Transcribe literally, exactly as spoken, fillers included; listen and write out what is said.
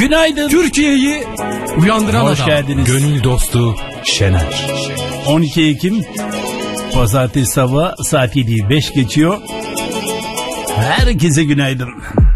Günaydın. Türkiye'yi uyandıran Hoş adam. geldiniz. Gönül dostu Şener. on iki Ekim Pazartesi sabahı saat yediyi beş geçiyor. Herkese günaydın.